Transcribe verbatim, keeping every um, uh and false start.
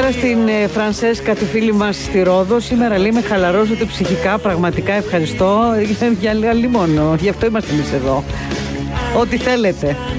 καλησπέρα στην Φρανσέσκα, τη φίλη μας στη Ρόδο. Σήμερα λέει με χαλαρώσετε ψυχικά. Πραγματικά ευχαριστώ. Για λίγα μόνο. Γι' αυτό είμαστε εμείς εδώ. Ό,τι θέλετε.